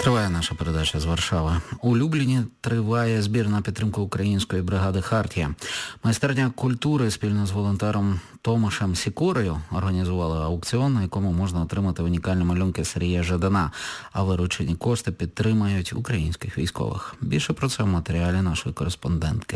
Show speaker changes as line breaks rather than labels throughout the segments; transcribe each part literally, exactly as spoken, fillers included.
Триває наша передача з Варшави. У Любліні триває збір на підтримку української бригади «Хартія». Майстерня культури спільно з волонтером Томашем Сікорою організувала аукціон, на якому можна отримати унікальні малюнки Сергія Жадана, а виручені кошти підтримають українських військових. Більше про це в матеріалі нашої кореспондентки.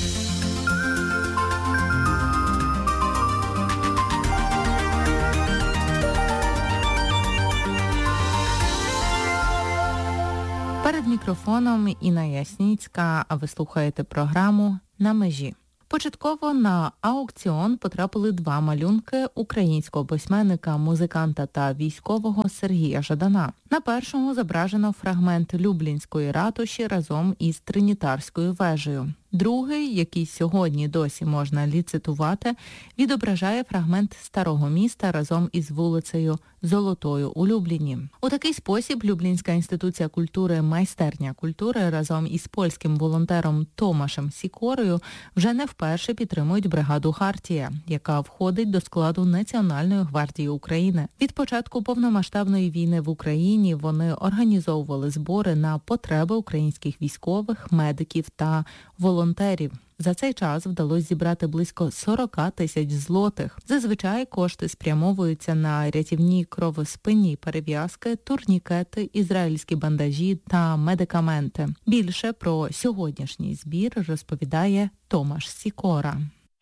Перед мікрофоном Інна Ясніцька, а ви слухаєте програму «На межі». Початково на аукціон потрапили два малюнки українського письменника, музиканта та військового Сергія Жадана. На першому зображено фрагмент Люблінської ратуші разом із Тринітарською вежею. Другий, який сьогодні досі можна ліцитувати, відображає фрагмент Старого міста разом із вулицею Золотою у Любліні. У такий спосіб Люблінська інституція культури «Майстерня культури» разом із польським волонтером Томашем Сікорою вже не вперше підтримують бригаду «Хартія», яка входить до складу Національної гвардії України. Від початку повномасштабної війни в Україні вони організовували збори на потреби українських військових, медиків та волонтерів. За цей час вдалося зібрати близько сорок тисяч злотих. Зазвичай кошти спрямовуються на рятівні кровоспинні перев'язки, турнікети, ізраїльські бандажі та медикаменти. Більше про сьогоднішній збір розповідає Томаш Сікора.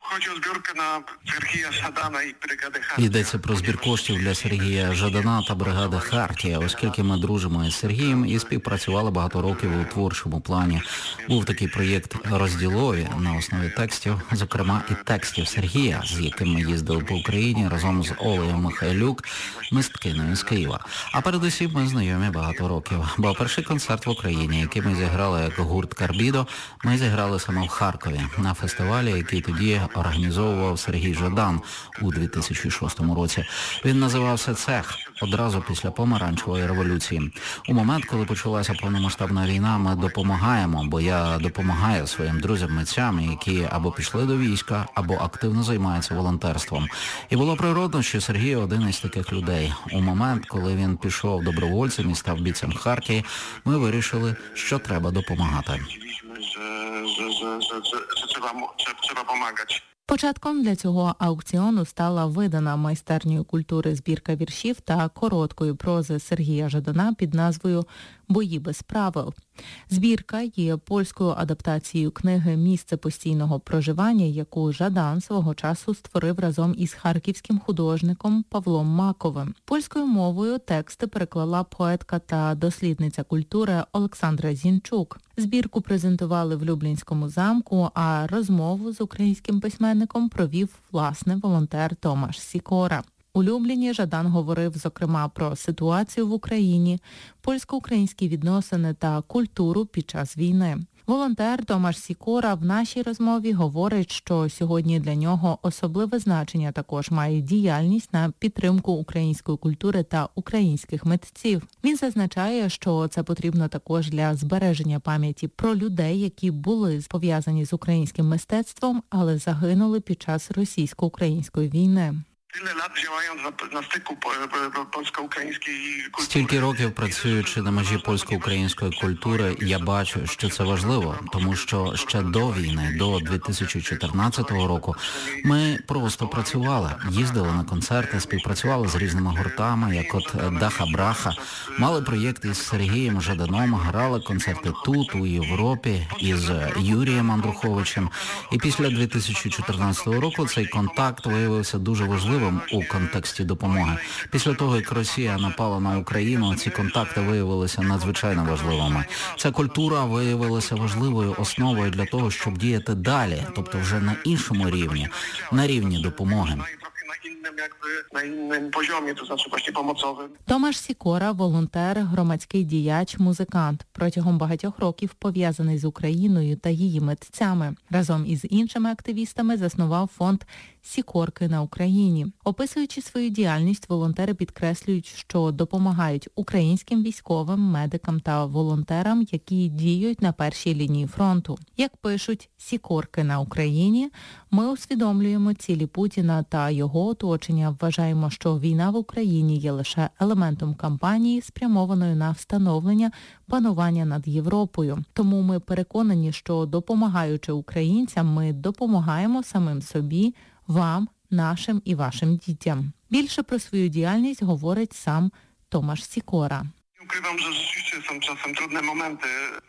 Йдеться про збір коштів для Сергія Жадана та бригади «Хартія», оскільки ми дружимо із Сергієм і співпрацювали багато років у творчому плані. Був такий проєкт «Розділові» на основі текстів, зокрема і текстів Сергія, з яким ми їздили по Україні разом з Олею Михайлюк, мисткиною з Києва. А передусім ми знайомі багато років. Бо перший концерт в Україні, який ми зіграли як гурт «Карбідо», ми зіграли саме в Харкові, на фестивалі, який тоді організовував Сергій Жадан у дві тисячі шостому році. Він називався «Цех» одразу після помаранчевої революції. У момент, коли почалася повномасштабна війна, ми допомагаємо, бо я допомагаю своїм друзям-митцям, які або пішли до війська, або активно займаються волонтерством. І було природно, що Сергій один із таких людей. У момент, коли він пішов добровольцем і став бійцем «Хартії», ми вирішили, що треба допомагати.
Trzeba pomagać.
Початком для цього аукціону стала видана майстернею культури збірка віршів та короткої прози Сергія Жадана під назвою «Бої без правил». Збірка є польською адаптацією книги «Місце постійного проживання», яку Жадан свого часу створив разом із харківським художником Павлом Маковим. Польською мовою тексти переклала поетка та дослідниця культури Олександра Зінчук. Збірку презентували в Люблінському замку, а розмову з українським письменником провів, власне, волонтер Томаш Сікора. У Любліні Жадан говорив, зокрема, про ситуацію в Україні, польсько-українські відносини та культуру під час війни. Волонтер Томаш Сікора в нашій розмові говорить, що сьогодні для нього особливе значення також має діяльність на підтримку української культури та українських митців. Він зазначає, що це потрібно також для збереження пам'яті про людей, які були пов'язані з українським мистецтвом, але загинули під час російсько-української війни.
Стільки років працюючи на межі польсько-української культури, я бачу, що це важливо, тому що ще до війни, до дві тисячі чотирнадцятого року, ми просто працювали, їздили на концерти, співпрацювали з різними гуртами, як от Даха-Браха, мали проєкти із Сергієм Жаданом, грали концерти тут, у Європі, із Юрієм Андруховичем. І після дві тисячі чотирнадцятого року цей контакт виявився дуже важливим у контексті допомоги. Після того, як Росія напала на Україну, ці контакти виявилися надзвичайно важливими. Ця культура виявилася важливою основою для того, щоб діяти далі, тобто вже на іншому рівні, на рівні допомоги.
Томаш Сікора – волонтер, громадський діяч, музикант. Протягом багатьох років пов'язаний з Україною та її митцями. Разом із іншими активістами заснував фонд «Сікорки на Україні». Описуючи свою діяльність, волонтери підкреслюють, що допомагають українським військовим, медикам та волонтерам, які діють на першій лінії фронту. Як пишуть «Сікорки на Україні», ми усвідомлюємо цілі Путіна та його оточення, вважаємо, що війна в Україні є лише елементом кампанії, спрямованої на встановлення панування над Європою. Тому ми переконані, що допомагаючи українцям, ми допомагаємо самим собі, вам, нашим і вашим дітям. Більше про свою діяльність говорить сам Томаш Сікора.
Ukrywam, że rzeczywiście są czasem trudne momenty.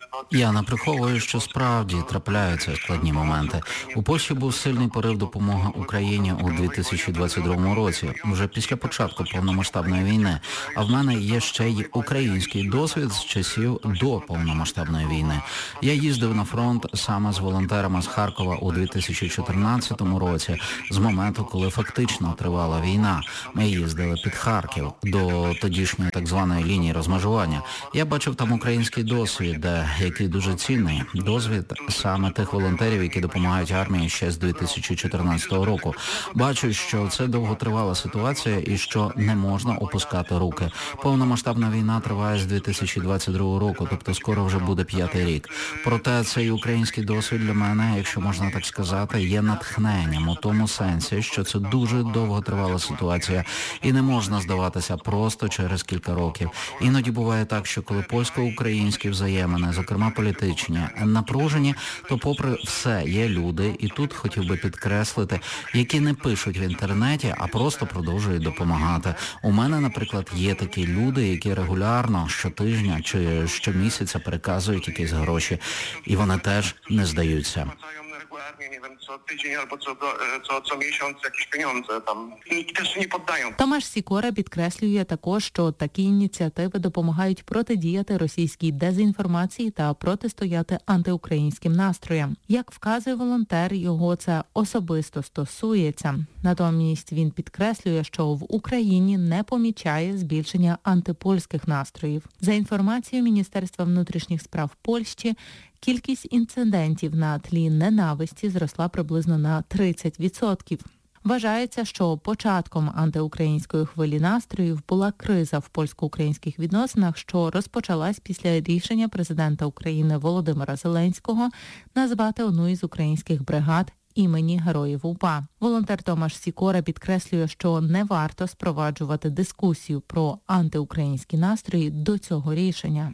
Я не приховую, що справді трапляються складні моменти. У Польщі був сильний порив допомоги Україні у дві тисячі двадцять другому році, вже після початку повномасштабної війни. А в мене є ще й український досвід з часів до повномасштабної війни. Я їздив на фронт саме з волонтерами з Харкова у дві тисячі чотирнадцятому році, з моменту, коли фактично тривала війна. Ми їздили під Харків до тодішньої так званої лінії розмежування. Я бачив там український досвід, який дуже цінний. Досвід саме тих волонтерів, які допомагають армії ще з дві тисячі чотирнадцятого року. Бачу, що це довготривала ситуація і що не можна опускати руки. Повномасштабна війна триває з дві тисячі двадцять другого року, тобто скоро вже буде п'ятий рік. Проте цей український досвід для мене, якщо можна так сказати, є натхненням у тому сенсі, що це дуже довготривала ситуація і не можна здаватися просто через кілька років. Іноді буває так, що коли польсько-українські взаємини, зокрема політичні, напружені, то попри все є люди, і тут хотів би підкреслити, які не пишуть в інтернеті, а просто продовжують допомагати. У мене, наприклад, є такі люди, які регулярно, щотижня чи щомісяця переказують якісь гроші, і вони теж не здаються.
Regularnie, nie wiem, co tydzień albo co, do, co, co miesiąc jakieś pieniądze tam i też nie poddają.
Томаш Сікора підкреслює також, що такі ініціативи допомагають протидіяти російській дезінформації та протистояти антиукраїнським настроям. Як вказує волонтер, його це особисто стосується. Натомість він підкреслює, що в Україні не помічає збільшення антипольських настроїв. За інформацією Міністерства внутрішніх справ Польщі, кількість інцидентів на тлі ненависті зросла приблизно на тридцять відсотків. Вважається, що початком антиукраїнської хвилі настроїв була криза в польсько-українських відносинах, що розпочалась після рішення президента України Володимира Зеленського назвати одну із українських бригад імені Героїв УПА. Волонтер Томаш Сікора підкреслює, що не варто спроваджувати дискусію про антиукраїнські настрої до цього рішення.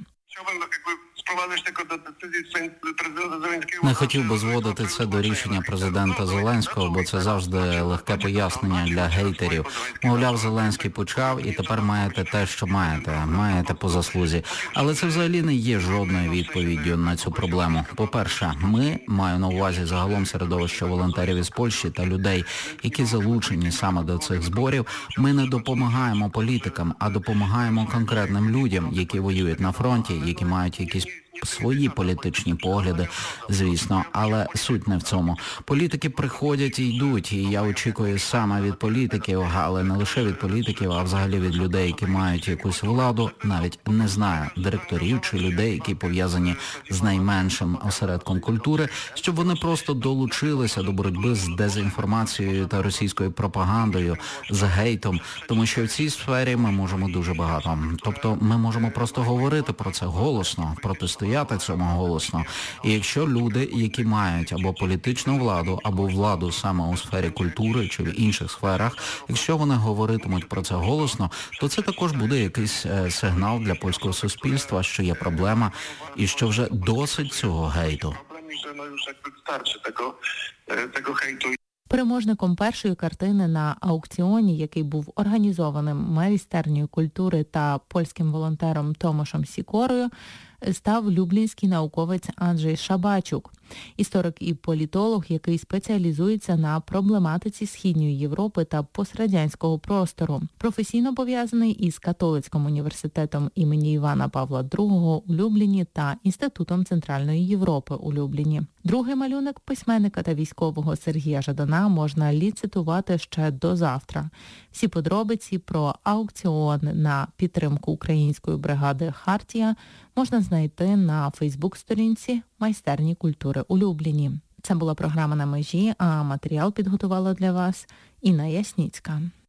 Не хотів би зводити це до рішення президента Зеленського, бо це завжди легке пояснення для гейтерів. Мовляв, Зеленський почав і тепер маєте те, що маєте, маєте по заслузі. Але це взагалі не є жодною відповіддю на цю проблему. По-перше, ми, маю на увазі загалом середовище волонтерів із Польщі та людей, які залучені саме до цих зборів, ми не допомагаємо політикам, а допомагаємо конкретним людям, які воюють на фронті, які мають якісь свої політичні погляди, звісно, але суть не в цьому. Політики приходять і йдуть, і я очікую саме від політиків, але не лише від політиків, а взагалі від людей, які мають якусь владу, навіть не знаю, директорів чи людей, які пов'язані з найменшим осередком культури, щоб вони просто долучилися до боротьби з дезінформацією та російською пропагандою, з гейтом, тому що в цій сфері ми можемо дуже багато. Тобто ми можемо просто говорити про це голосно, протистояти цьому голосно. І якщо люди, які мають або політичну владу, або владу саме у сфері культури чи в інших сферах, якщо вони говоритимуть про це голосно, то це також буде якийсь сигнал для польського суспільства, що є проблема і що вже досить цього гейту.
Переможником першої картини на аукціоні, який був організованим майстернею культури та польським волонтером Томашем Сікорою, став люблінський науковець Анджей Шабачук, історик і політолог, який спеціалізується на проблематиці Східної Європи та пострадянського простору. Професійно пов'язаний із Католицьким університетом імені Івана Павла другого у Любліні та Інститутом Центральної Європи у Любліні. Другий малюнок письменника та військового Сергія Жадана можна ліцитувати ще до завтра. Всі подробиці про аукціон на підтримку української бригади «Хартія» можна знайти на фейсбук-сторінці «Майстерні культури у Любліні». Це була програма «На межі», а матеріал підготувала для вас Інна Ясніцька.